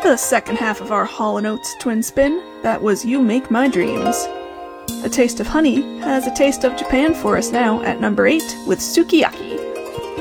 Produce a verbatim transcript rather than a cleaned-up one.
The second half of our Hall and Oates twin spin, that was You Make My Dreams. A Taste of Honey has a taste of Japan for us now at number eight with Sukiyaki.